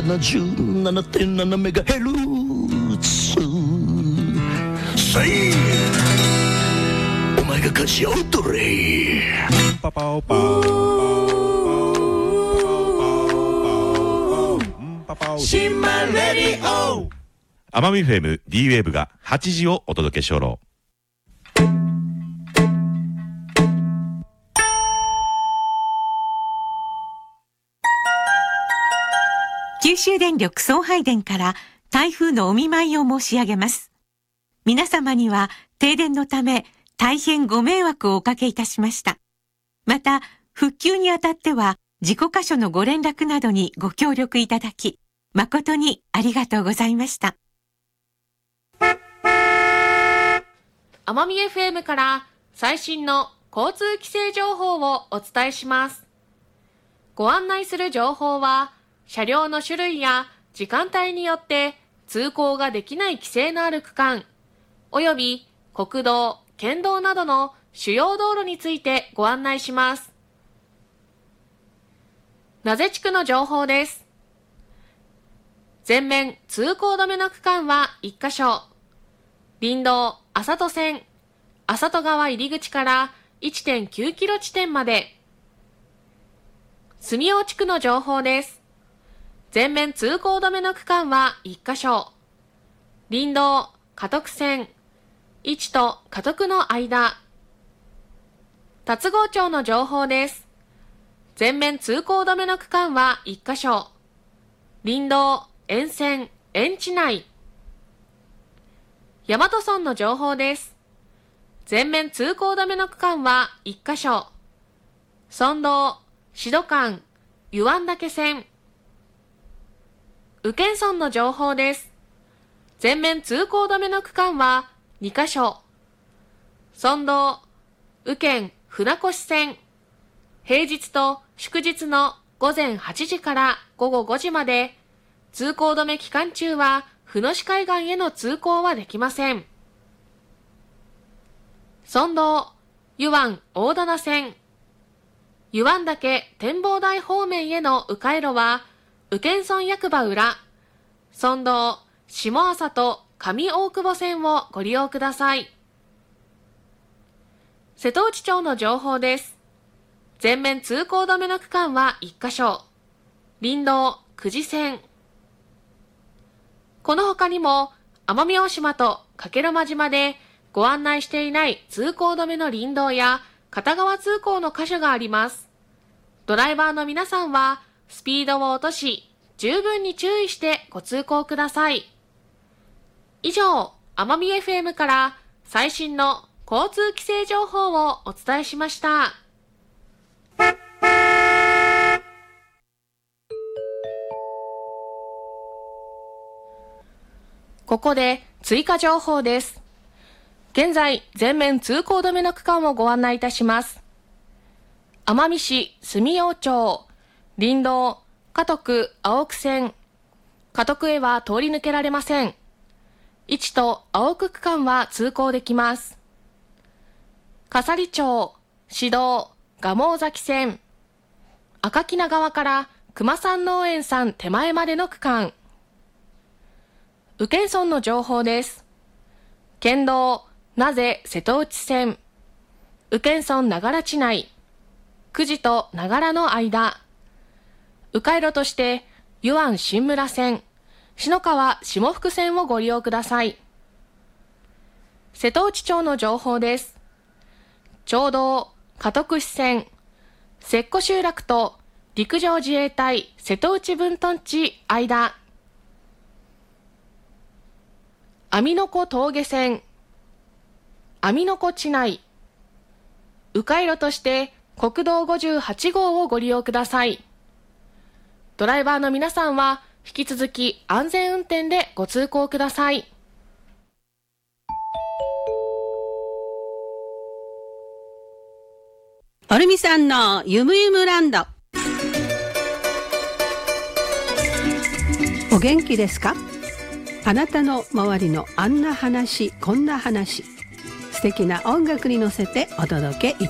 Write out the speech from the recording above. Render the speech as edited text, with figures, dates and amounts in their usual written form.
77.7 メガヘルツ。さいお前が勝ち合うとれ。パパオパオシンマレディオ。 奄美フェム D ウェーブが8時をお届けしょろ。 九州電力送配電から台風のお見舞いを申し上げます。皆様には停電のため大変ご迷惑をおかけいたしました。また復旧にあたっては事故箇所のご連絡などにご協力いただき誠にありがとうございました。 奄美 FM から最新の交通規制情報をお伝えします。ご案内する情報は車両の種類や時間帯によって通行ができない規制のある区間および国道、県道などの主要道路についてご案内します。名瀬地区の情報です。全面通行止めの区間は1カ所。林道麻戸線、麻戸川入り口から 1.9 キロ地点まで。住尾地区の情報です。全面通行止めの区間は1カ所。林道嘉徳線、市と嘉徳の間。龍郷町の情報です。全面通行止めの区間は1カ所。林道沿線、園地内。大和村の情報です。全面通行止めの区間は1カ所。村道、志度間、湯湾岳線。宇検村の情報です。全面通行止めの区間は2カ所。村道、宇検船越線。平日と祝日の午前8時から午後5時まで、通行止め期間中は船越海岸への通行はできません。村道、湯湾大棚線。湯湾岳展望台方面への迂回路は、宇検村役場裏、村道、下朝と上大久保線をご利用ください。瀬戸内町の情報です。全面通行止めの区間は1カ所。林道、久慈線。この他にも、奄美大島と加計呂麻島でご案内していない通行止めの林道や片側通行の箇所があります。ドライバーの皆さんは、スピードを落とし、十分に注意してご通行ください。以上、奄美 FM から最新の交通規制情報をお伝えしました。ここで追加情報です。現在、全面通行止めの区間をご案内いたします。奄美市住用町、林道、嘉徳青久線。嘉徳へは通り抜けられません。市と青久区間は通行できます。笠利町、市道、蒲生崎線。赤木名川から熊山農園さん手前までの区間。宇検村の情報です。県道、名瀬瀬戸内線。宇検村長良地内。久慈と長良の間。迂回路として、湯湾新村線、篠川下福線をご利用ください。瀬戸内町の情報です。町道、嘉徳支線、摂湖集落と陸上自衛隊瀬戸内分屯地間。網の子峠線、網の子地内。迂回路として、国道58号をご利用ください。ドライバーの皆さんは引き続き安全運転でご通行ください。 おるみさんのゆむゆむランド。お元気ですか？あなたの周りのあんな話こんな話、素敵な音楽に乗せてお届けいたします。